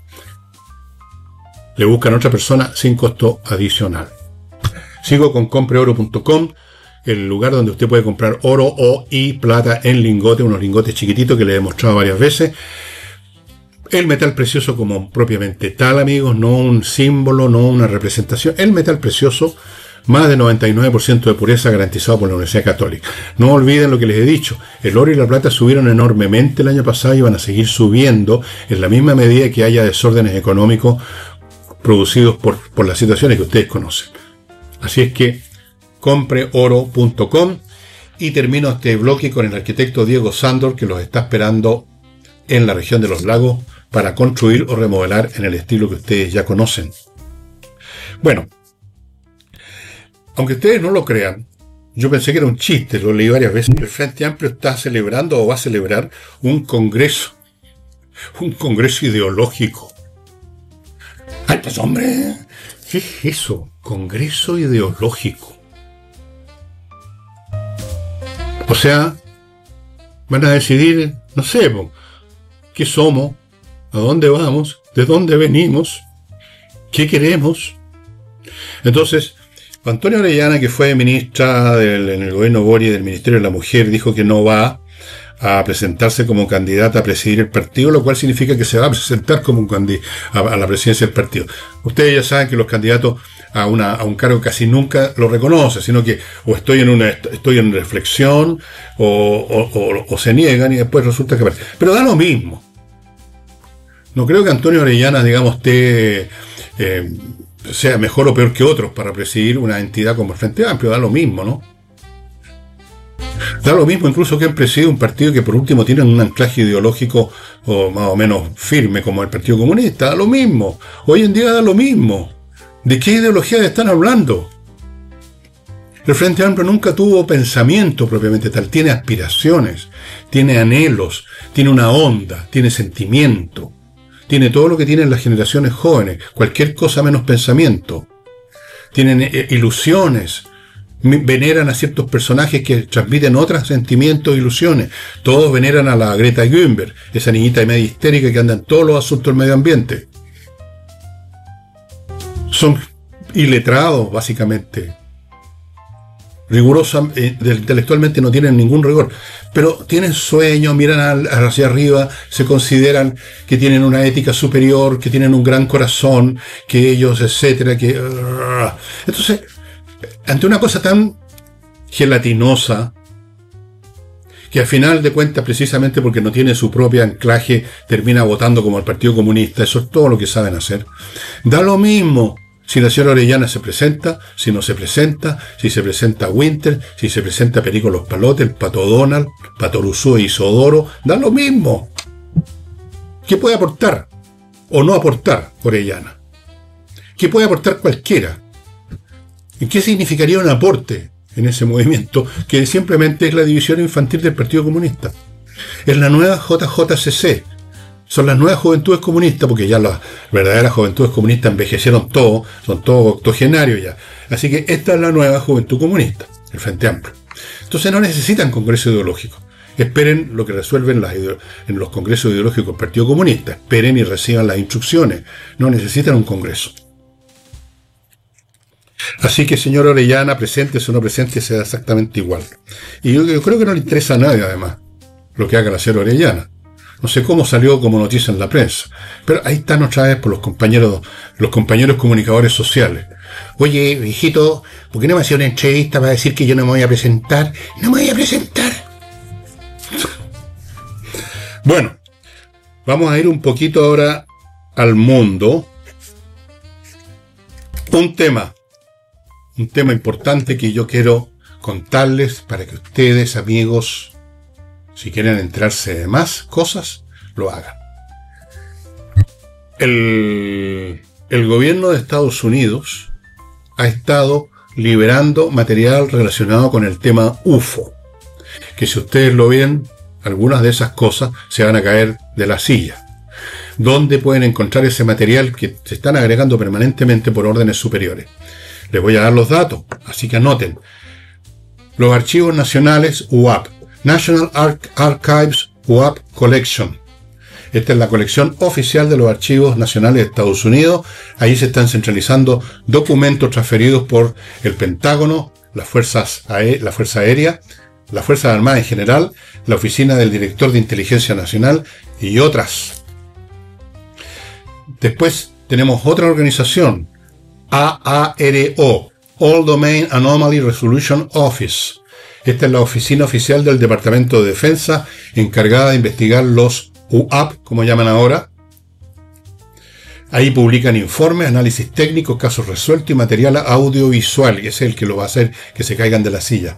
le buscan otra persona sin costo adicional. Sigo con compre oro punto com, el lugar donde usted puede comprar oro o y plata en lingote, unos lingotes chiquititos que le he mostrado varias veces. El metal precioso como propiamente tal, amigos, no un símbolo, no una representación. El metal precioso, más de noventa y nueve por ciento de pureza garantizado por la Universidad Católica. No olviden lo que les he dicho, el oro y la plata subieron enormemente el año pasado y van a seguir subiendo en la misma medida que haya desórdenes económicos producidos por, por las situaciones que ustedes conocen. Así es que compre oro punto com, y termino este bloque con el arquitecto Diego Sándor, que los está esperando en la región de los lagos para construir o remodelar en el estilo que ustedes ya conocen. Bueno, aunque ustedes no lo crean, yo pensé que era un chiste, lo leí varias veces. El Frente Amplio está celebrando o va a celebrar un congreso, un congreso ideológico. ¡Ay, pues hombre! ¿Qué es eso? Congreso ideológico. O sea, van a decidir, no sé, qué somos, a dónde vamos, de dónde venimos, qué queremos. Entonces, Antonia Orellana, que fue ministra del, en el gobierno Boric del Ministerio de la Mujer, dijo que no va a presentarse como candidata a presidir el partido, lo cual significa que se va a presentar como un candidato a, a la presidencia del partido. Ustedes ya saben que los candidatos a, una, a un cargo casi nunca lo reconocen, sino que o estoy en una estoy en reflexión o, o, o, o se niegan y después resulta que aparece. Pero da lo mismo. No creo que Antonio Orellana, digamos, esté, eh, sea mejor o peor que otros para presidir una entidad como el Frente Amplio, da lo mismo, ¿no? Da lo mismo incluso que han presidido un partido que por último tiene un anclaje ideológico o más o menos firme como el Partido Comunista, da lo mismo. Hoy en día da lo mismo. ¿De qué ideología están hablando? El Frente Amplio nunca tuvo pensamiento propiamente tal, tiene aspiraciones, tiene anhelos, tiene una onda, tiene sentimiento, tiene todo lo que tienen las generaciones jóvenes, cualquier cosa menos pensamiento. Tienen eh, ilusiones, veneran a ciertos personajes que transmiten otros sentimientos e ilusiones. Todos veneran a la Greta Thunberg, esa niñita media histérica que anda en todos los asuntos del medio ambiente. Son iletrados, básicamente. Rigurosa, eh, intelectualmente no tienen ningún rigor, pero tienen sueños, miran al, hacia arriba, se consideran que tienen una ética superior, que tienen un gran corazón, que ellos, etcétera, que... Entonces, ante una cosa tan gelatinosa, que al final de cuentas, precisamente porque no tiene su propio anclaje, termina votando como el Partido Comunista, eso es todo lo que saben hacer. Da lo mismo Si la señora Orellana se presenta, si no se presenta, si se presenta Winter, si se presenta Perico Los Palotes, el Pato Donald, Pato Ruzú e Isodoro, da lo mismo. ¿Qué puede aportar o no aportar Orellana? ¿Qué puede aportar cualquiera? ¿Y qué significaría un aporte en ese movimiento que simplemente es la división infantil del Partido Comunista? Es la nueva J J C C. Son las nuevas juventudes comunistas, porque ya las verdaderas juventudes comunistas envejecieron todo, son todos octogenarios ya. Así que esta es la nueva juventud comunista, el Frente Amplio. Entonces no necesitan congreso ideológico. Esperen lo que resuelven las en los congresos ideológicos del Partido Comunista. Esperen y reciban las instrucciones. No necesitan un congreso. Así que, señor Orellana, presente o no presente, será exactamente igual. Y yo, yo creo que no le interesa a nadie, además, lo que haga la señora Orellana. No sé cómo salió como noticia en la prensa, pero ahí están otra vez por los compañeros, los compañeros comunicadores sociales. Oye, hijito, ¿por qué no me hacía una entrevista para decir que yo no me voy a presentar? No me voy a presentar. Bueno, vamos a ir un poquito ahora al mundo. Un tema, un tema importante que yo quiero contarles para que ustedes, amigos, si quieren enterarse de más cosas, lo hagan. El, el gobierno de Estados Unidos ha estado liberando material relacionado con el tema U F O, que si ustedes lo ven, algunas de esas cosas se van a caer de la silla. ¿Dónde pueden encontrar ese material que se están agregando permanentemente por órdenes superiores? Les voy a dar los datos, así que anoten. Los archivos nacionales U A P, National Ar- Archives U A P Collection. Esta es la colección oficial de los archivos nacionales de Estados Unidos. Ahí se están centralizando documentos transferidos por el Pentágono, las fuerzas aé- la Fuerza Aérea, las Fuerzas Armadas en general, la Oficina del Director de Inteligencia Nacional y otras. Después tenemos otra organización, A A R O, All Domain Anomaly Resolution Office. Esta es la oficina oficial del Departamento de Defensa, encargada de investigar los U A P, como llaman ahora. Ahí publican informes, análisis técnicos, casos resueltos y material audiovisual, que es el que lo va a hacer que se caigan de la silla.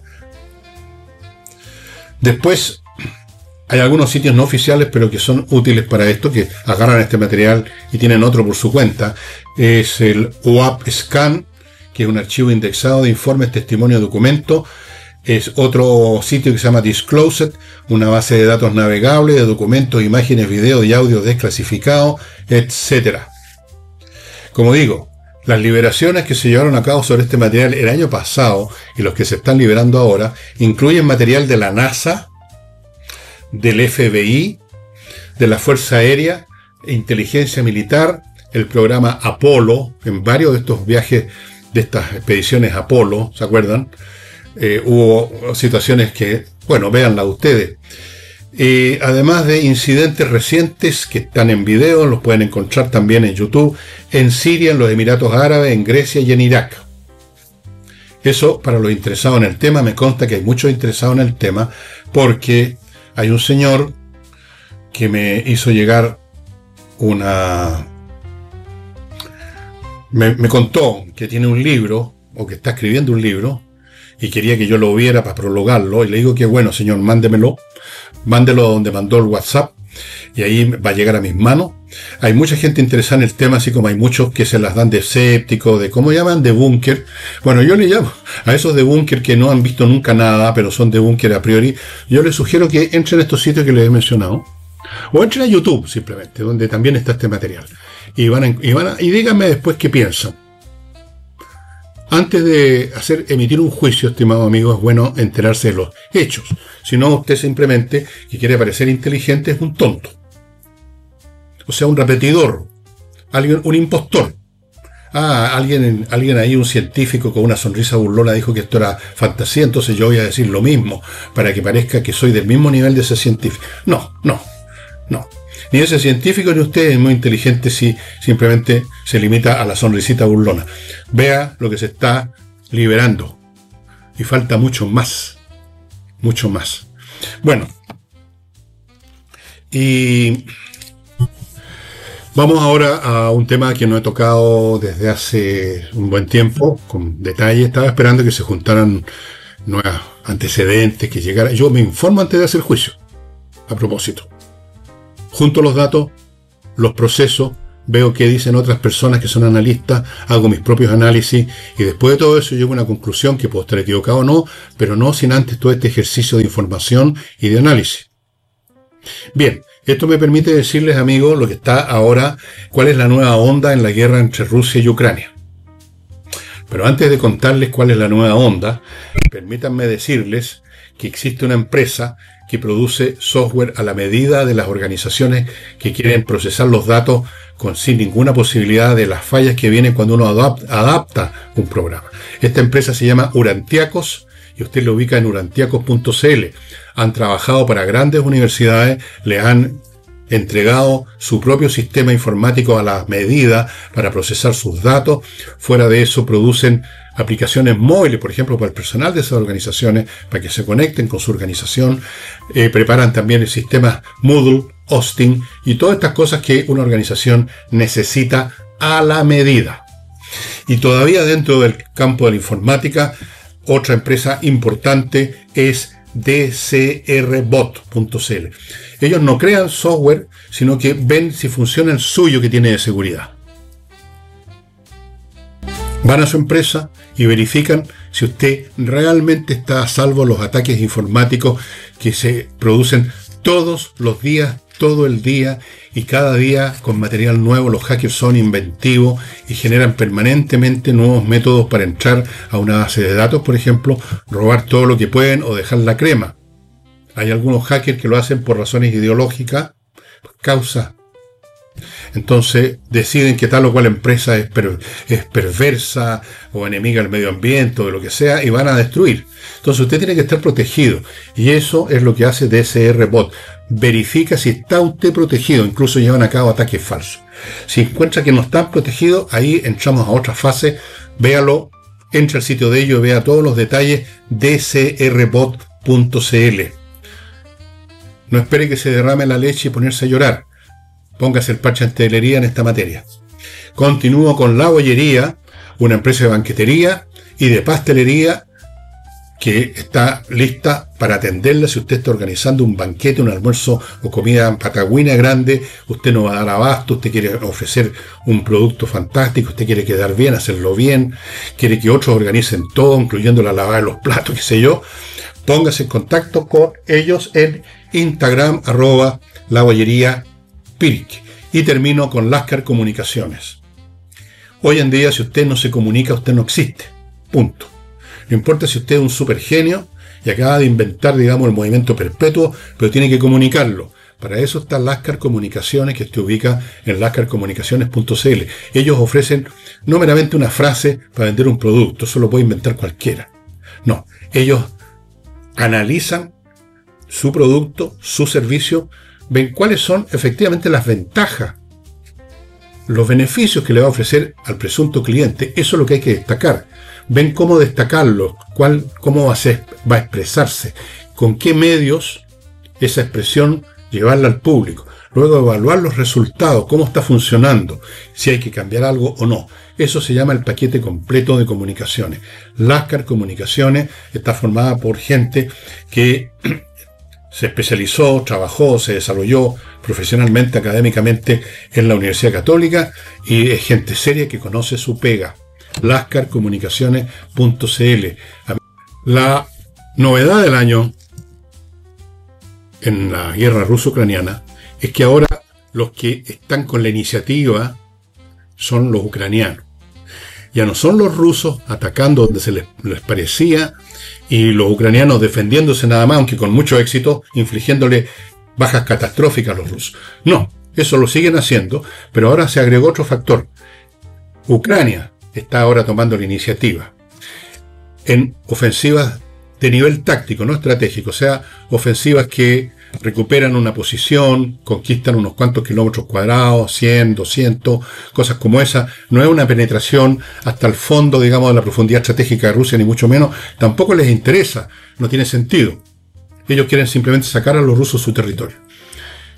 Después, hay algunos sitios no oficiales, pero que son útiles para esto, que agarran este material y tienen otro por su cuenta. Es el U A P Scan, que es un archivo indexado de informes, testimonios, documentos. Es otro sitio que se llama Disclosed, una base de datos navegable de documentos, imágenes, videos y audios desclasificados, etcétera. Como digo, las liberaciones que se llevaron a cabo sobre este material el año pasado y los que se están liberando ahora incluyen material de la NASA, del F B I, de la Fuerza Aérea, Inteligencia Militar, el programa Apolo, en varios de estos viajes, de estas expediciones Apolo, ¿se acuerdan? Eh, hubo situaciones que, bueno, véanla ustedes. Eh, además de incidentes recientes que están en video, los pueden encontrar también en YouTube, en Siria, en los Emiratos Árabes, en Grecia y en Irak. Eso para los interesados en el tema. Me consta que hay muchos interesados en el tema, porque hay un señor que me hizo llegar una... Me, me contó que tiene un libro, o que está escribiendo un libro, y quería que yo lo viera para prologarlo, y le digo que bueno, señor, mándemelo, mándelo donde mandó el WhatsApp, y ahí va a llegar a mis manos. Hay mucha gente interesada en el tema, así como hay muchos que se las dan de escéptico, de ¿cómo llaman? De búnker. Bueno, yo le llamo a esos de búnker que no han visto nunca nada, pero son de búnker a priori. Yo les sugiero que entren a estos sitios que les he mencionado, o entren a YouTube simplemente, donde también está este material, y van a, y, van a, y díganme después qué piensan. Antes de hacer, emitir un juicio, estimado amigo, es bueno enterarse de los hechos. Si no, usted simplemente, que quiere parecer inteligente, es un tonto. O sea, un repetidor. Alguien, un impostor. Ah, alguien, alguien ahí, un científico con una sonrisa burlona, dijo que esto era fantasía, entonces yo voy a decir lo mismo, para que parezca que soy del mismo nivel de ese científico. No, no, no. Ni ese científico ni usted es muy inteligente si simplemente se limita a la sonrisita burlona. Vea lo que se está liberando. Y falta mucho más. Mucho más. Bueno. Y Vamos ahora a un tema que no he tocado desde hace un buen tiempo, con detalle. Estaba esperando que se juntaran nuevos antecedentes, que llegara. Yo me informo antes de hacer juicio. A propósito, junto los datos, los procesos, veo qué dicen otras personas que son analistas, hago mis propios análisis y después de todo eso llego a una conclusión que puedo estar equivocado o no, pero no sin antes todo este ejercicio de información y de análisis. Bien, esto me permite decirles, amigos, lo que está ahora, cuál es la nueva onda en la guerra entre Rusia y Ucrania. Pero antes de contarles cuál es la nueva onda, permítanme decirles que existe una empresa que produce software a la medida de las organizaciones que quieren procesar los datos con sin ninguna posibilidad de las fallas que vienen cuando uno adapta, adapta un programa. Esta empresa se llama Urantiacos y usted lo ubica en urantiacos punto c l. Han trabajado para grandes universidades, le han entregado su propio sistema informático a la medida para procesar sus datos. Fuera de eso, producen aplicaciones móviles, por ejemplo, para el personal de esas organizaciones, para que se conecten con su organización. Eh, preparan también el sistema Moodle, Austin y todas estas cosas que una organización necesita a la medida. Y todavía dentro del campo de la informática, otra empresa importante es D C R bot punto c l. Ellos no crean software, sino que ven si funciona el suyo que tiene de seguridad. Van a su empresa y verifican si usted realmente está a salvo de los ataques informáticos que se producen todos los días, todo el día y cada día con material nuevo. Los hackers son inventivos y generan permanentemente nuevos métodos para entrar a una base de datos, por ejemplo, robar todo lo que pueden o dejar la crema. Hay algunos hackers que lo hacen por razones ideológicas, causa. Entonces deciden que tal o cual empresa es, per, es perversa o enemiga del medio ambiente o de lo que sea y van a destruir. Entonces usted tiene que estar protegido y eso es lo que hace D C R bot. Verifica si está usted protegido, incluso llevan a cabo ataques falsos. Si encuentra que no están protegidos, ahí entramos a otra fase. Véalo, entre al sitio de ellos y vea todos los detalles. D C R bot punto c l. No espere que se derrame la leche y ponerse a llorar. Póngase el parche antihelería en esta materia. Continúo con La Bollería, una empresa de banquetería y de pastelería que está lista para atenderla. Si usted está organizando un banquete, un almuerzo o comida en patagüina grande, usted no va a dar abasto, usted quiere ofrecer un producto fantástico, usted quiere quedar bien, hacerlo bien, quiere que otros organicen todo, incluyendo la lavada de los platos, qué sé yo. Póngase en contacto con ellos en Instagram, arroba La Bollería Piric. Y termino con Lascar Comunicaciones. Hoy en día, si usted no se comunica, usted no existe. Punto. No importa si usted es un super genio y acaba de inventar, digamos, el movimiento perpetuo, pero tiene que comunicarlo. Para eso está Lascar Comunicaciones, que usted ubica en lascar comunicaciones punto c l. Ellos ofrecen no meramente una frase para vender un producto, eso lo puede inventar cualquiera. No, ellos analizan su producto, su servicio, ven cuáles son efectivamente las ventajas, los beneficios que le va a ofrecer al presunto cliente. Eso es lo que hay que destacar. Ven cómo destacarlo, cuál, cómo va a, ser, va a expresarse, con qué medios esa expresión llevarla al público. Luego evaluar los resultados, cómo está funcionando, si hay que cambiar algo o no. Eso se llama el paquete completo de comunicaciones. Lascar Comunicaciones está formada por gente que se especializó, trabajó, se desarrolló profesionalmente, académicamente en la Universidad Católica y es gente seria que conoce su pega. lascar comunicaciones punto c l. La novedad del año en la guerra ruso-ucraniana es que ahora los que están con la iniciativa son los ucranianos. Ya no son los rusos atacando donde se les, les parecía y los ucranianos defendiéndose nada más, aunque con mucho éxito, infligiéndole bajas catastróficas a los rusos. No, eso lo siguen haciendo, pero ahora se agregó otro factor. Ucrania está ahora tomando la iniciativa en ofensivas de nivel táctico, no estratégico, o sea, ofensivas que recuperan una posición, conquistan unos cuantos kilómetros cuadrados, cien, doscientos, cosas como esa. No es una penetración hasta el fondo, digamos, de la profundidad estratégica de Rusia, ni mucho menos. Tampoco les interesa, no tiene sentido. Ellos quieren simplemente sacar a los rusos su territorio.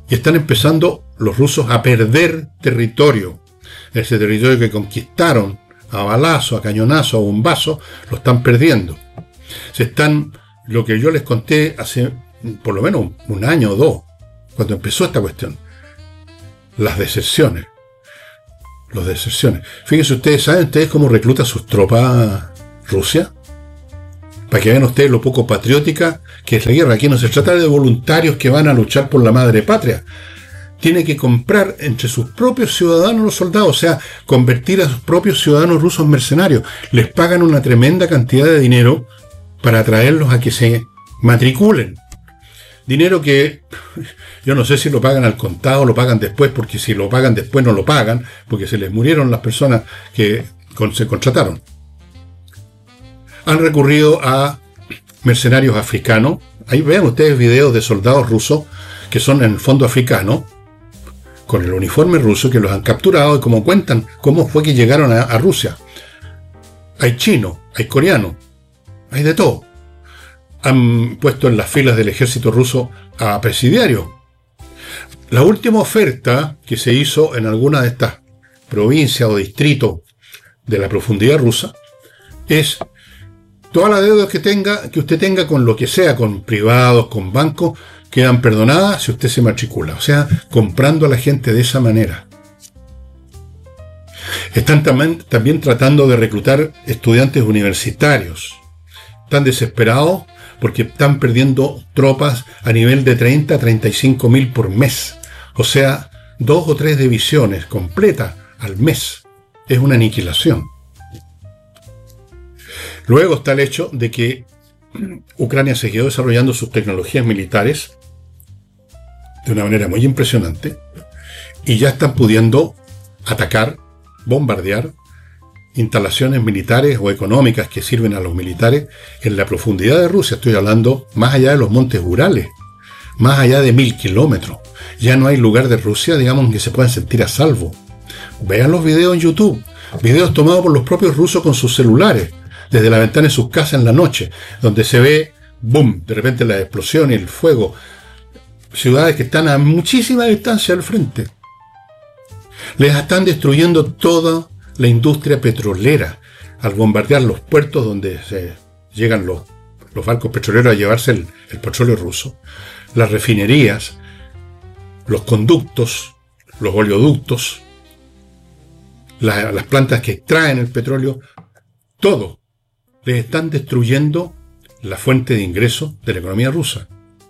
Y están empezando los rusos a perder territorio. Ese territorio que conquistaron a balazo, a cañonazo, a bombazo, lo están perdiendo. Se están, lo que yo les conté hace por lo menos un año o dos, cuando empezó esta cuestión, las deserciones. Las deserciones. Fíjense ustedes, ¿saben ustedes cómo recluta sus tropas Rusia? Para que vean ustedes lo poco patriótica que es la guerra. Aquí no se trata de voluntarios que van a luchar por la madre patria. Tiene que comprar entre sus propios ciudadanos los soldados, o sea, convertir a sus propios ciudadanos rusos en mercenarios. Les pagan una tremenda cantidad de dinero para atraerlos a que se matriculen. Dinero que yo no sé si lo pagan al contado o lo pagan después, porque si lo pagan después no lo pagan, porque se les murieron las personas que se contrataron. Han recurrido a mercenarios africanos. Ahí vean ustedes videos de soldados rusos que son en el fondo africanos, con el uniforme ruso, que los han capturado y como cuentan cómo fue que llegaron a, a Rusia. Hay chinos, hay coreanos, hay de todo. Han puesto en las filas del ejército ruso a presidiarios. La última oferta que se hizo en alguna de estas provincias o distritos de la profundidad rusa es todas las deudas que tenga, que usted tenga con lo que sea, con privados, con bancos, quedan perdonadas si usted se matricula. O sea, comprando a la gente de esa manera. Están también, también tratando de reclutar estudiantes universitarios. Están desesperados porque están perdiendo tropas a nivel de treinta a treinta y cinco mil por mes. O sea, dos o tres divisiones completas al mes. Es una aniquilación. Luego está el hecho de que Ucrania siguió desarrollando sus tecnologías militares de una manera muy impresionante y ya están pudiendo atacar, bombardear instalaciones militares o económicas que sirven a los militares en la profundidad de Rusia. Estoy hablando más allá de los montes Urales, más allá de mil kilómetros. Ya no hay lugar de Rusia, digamos, que se puedan sentir a salvo. Vean los videos en YouTube, videos tomados por los propios rusos con sus celulares, desde la ventana de sus casas en la noche, donde se ve, boom, de repente la explosión y el fuego. Ciudades que están a muchísima distancia al frente. Les están destruyendo toda la industria petrolera al bombardear los puertos donde se llegan los, los barcos petroleros a llevarse el, el petróleo ruso, las refinerías, los conductos, los oleoductos, la, las plantas que extraen el petróleo, todo. Les están destruyendo la fuente de ingreso de la economía rusa.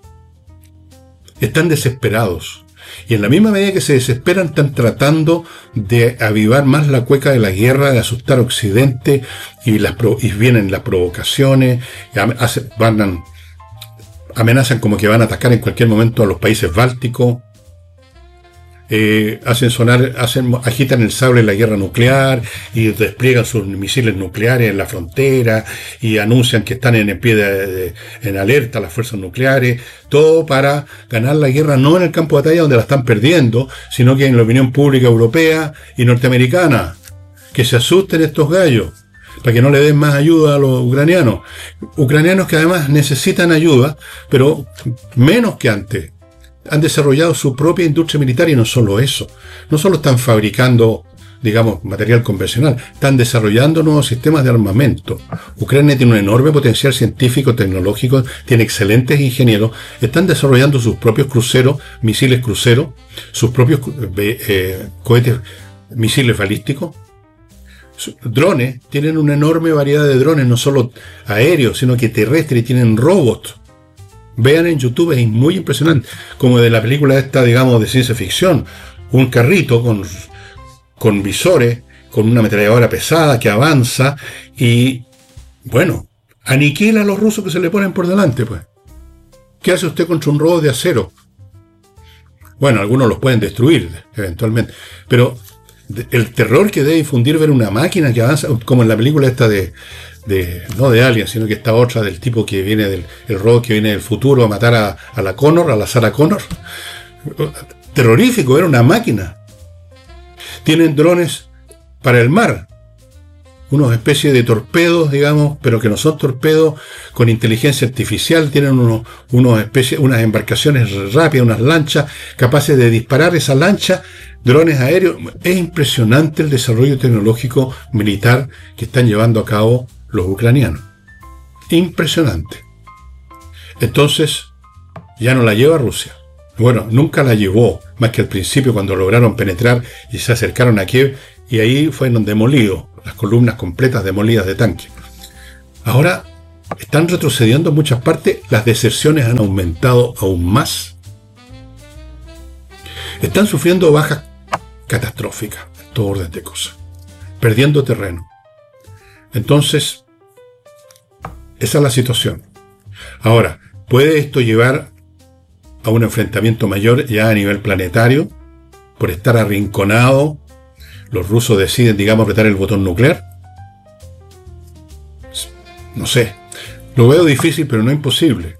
Están desesperados. Y en la misma medida que se desesperan, están tratando de avivar más la cueca de la guerra, de asustar a Occidente, y, las, y vienen las provocaciones, hace, van, amenazan como que van a atacar en cualquier momento a los países bálticos. Eh, hacen sonar, hacen, agitan el sable en la guerra nuclear y despliegan sus misiles nucleares en la frontera y anuncian que están en pie de, de, en alerta las fuerzas nucleares, todo para ganar la guerra no en el campo de batalla donde la están perdiendo, sino que en la opinión pública europea y norteamericana. Que se asusten estos gallos para que no le den más ayuda a los ucranianos. Ucranianos que además necesitan ayuda, pero menos que antes. Han desarrollado su propia industria militar y no solo eso. No solo están fabricando, digamos, material convencional, están desarrollando nuevos sistemas de armamento. Ucrania tiene un enorme potencial científico, tecnológico, tiene excelentes ingenieros, están desarrollando sus propios cruceros, misiles cruceros, sus propios eh, cohetes, misiles balísticos. Drones, tienen una enorme variedad de drones, no solo aéreos, sino que terrestres, tienen robots. Vean en YouTube, es muy impresionante, como de la película esta, digamos, de ciencia ficción, un carrito con, con visores, con una ametralladora pesada que avanza y, bueno, aniquila a los rusos que se le ponen por delante, pues. ¿Qué hace usted contra un robot de acero? Bueno, algunos los pueden destruir, eventualmente, pero el terror que debe infundir ver una máquina que avanza, como en la película esta de... De, no de Alien, sino que esta otra del tipo que viene del el robot que viene del futuro a matar a, a la Connor, a la Sarah Connor. Terrorífico, era una máquina. Tienen drones para el mar. unos especies de torpedos, digamos, pero que no son torpedos, con inteligencia artificial, tienen unos, unos especies, unas embarcaciones rápidas, unas lanchas capaces de disparar esa lancha, drones aéreos. Es impresionante el desarrollo tecnológico militar que están llevando a cabo los ucranianos. Impresionante. Entonces, ya no la lleva Rusia. Bueno, nunca la llevó, más que al principio cuando lograron penetrar y se acercaron a Kiev, y ahí fueron demolidos, las columnas completas demolidas de tanques. Ahora están retrocediendo en muchas partes, las deserciones han aumentado aún más. Están sufriendo bajas catastróficas, en todo orden de cosas, perdiendo terreno. Entonces, esa es la situación. Ahora, ¿puede esto llevar a un enfrentamiento mayor ya a nivel planetario? Por estar arrinconado, los rusos deciden, digamos, apretar el botón nuclear. No sé. Lo veo difícil, pero no imposible.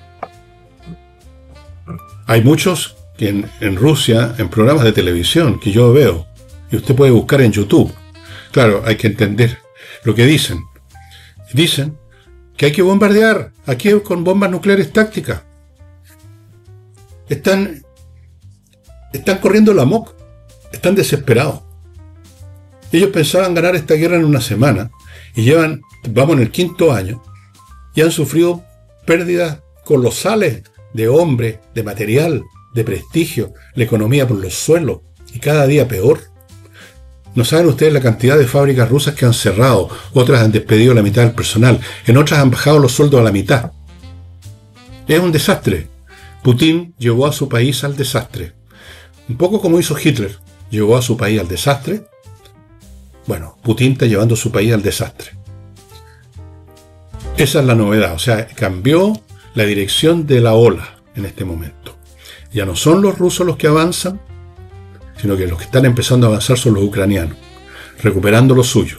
Hay muchos que en, en Rusia, en programas de televisión, que yo veo, y usted puede buscar en YouTube. Claro, hay que entender lo que dicen. Dicen que hay que bombardear a Kiev con bombas nucleares tácticas. Están, están corriendo la amok, están desesperados. Ellos pensaban ganar esta guerra en una semana y llevan, vamos en el quinto año, y han sufrido pérdidas colosales de hombres, de material, de prestigio, la economía por los suelos, y cada día peor. No saben ustedes la cantidad de fábricas rusas que han cerrado, otras han despedido la mitad del personal, en otras han bajado los sueldos a la mitad. Es un desastre. Putin llevó a su país al desastre. Un poco como hizo Hitler, llevó a su país al desastre. Bueno, Putin está llevando a su país al desastre. Esa es la novedad, o sea, cambió la dirección de la ola en este momento. Ya no son los rusos los que avanzan, sino que los que están empezando a avanzar son los ucranianos, recuperando lo suyo.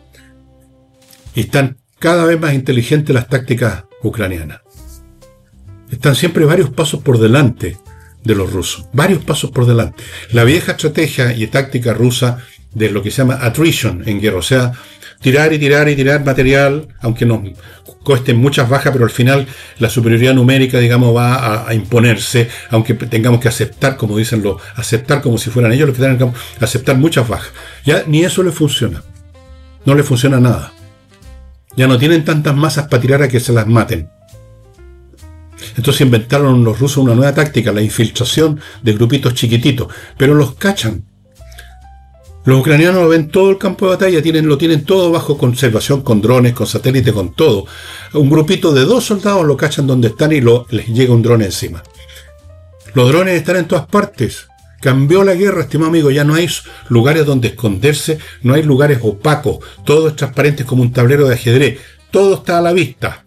Y están cada vez más inteligentes las tácticas ucranianas. Están siempre varios pasos por delante de los rusos, varios pasos por delante. La vieja estrategia y táctica rusa de lo que se llama attrition en guerra, o sea, tirar y tirar y tirar material, aunque nos cuesten muchas bajas, pero al final la superioridad numérica, digamos, va a, a imponerse, aunque tengamos que aceptar, como dicen los, aceptar como si fueran ellos los que tengan que aceptar muchas bajas. Ya ni eso les funciona. No les funciona nada. Ya no tienen tantas masas para tirar a que se las maten. Entonces inventaron los rusos una nueva táctica, la infiltración de grupitos chiquititos, pero los cachan. Los ucranianos ven todo el campo de batalla, tienen, lo tienen todo bajo conservación, con drones, con satélites, con todo. Un grupito de dos soldados lo cachan donde están y lo, les llega un dron encima. Los drones están en todas partes. Cambió la guerra, estimado amigo, ya no hay lugares donde esconderse, no hay lugares opacos, todo es transparente como un tablero de ajedrez, todo está a la vista.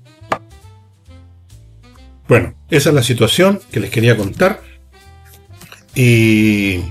Bueno, esa es la situación que les quería contar. Y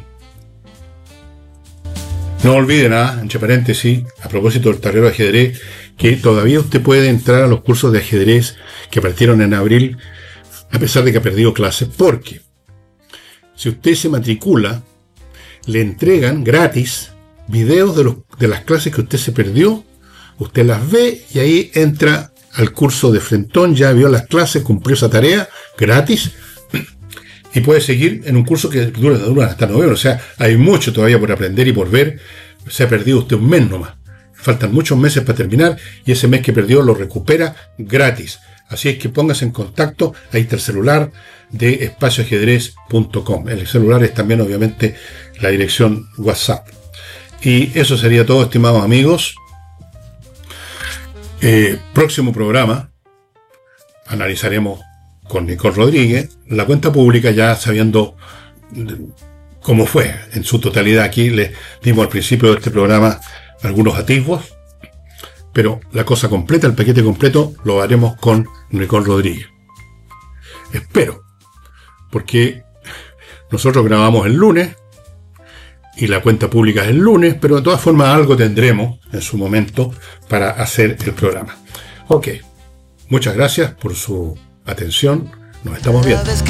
no olviden, ¿ah? entre paréntesis, a propósito del tablero de ajedrez, que todavía usted puede entrar a los cursos de ajedrez que partieron en abril, a pesar de que ha perdido clases, porque si usted se matricula, le entregan gratis videos de, los, de las clases que usted se perdió, usted las ve y ahí entra al curso de frentón, ya vio las clases, cumplió esa tarea, gratis, y puede seguir en un curso que dura, dura hasta noviembre. O sea, hay mucho todavía por aprender y por ver. Se ha perdido usted un mes nomás. Faltan muchos meses para terminar y ese mes que perdió lo recupera gratis. Así es que póngase en contacto. Ahí está el celular de espacio ajedrez punto com. El celular es también, obviamente, la dirección WhatsApp. Y eso sería todo, estimados amigos. Eh, próximo programa analizaremos con Nicole Rodríguez la cuenta pública, ya sabiendo cómo fue en su totalidad. Aquí les dimos al principio de este programa algunos atisbos, pero la cosa completa, el paquete completo, lo haremos con Nicole Rodríguez. Espero, porque nosotros grabamos el lunes y la cuenta pública es el lunes, pero de todas formas algo tendremos en su momento para hacer el programa. Ok, muchas gracias por su atención, nos estamos viendo.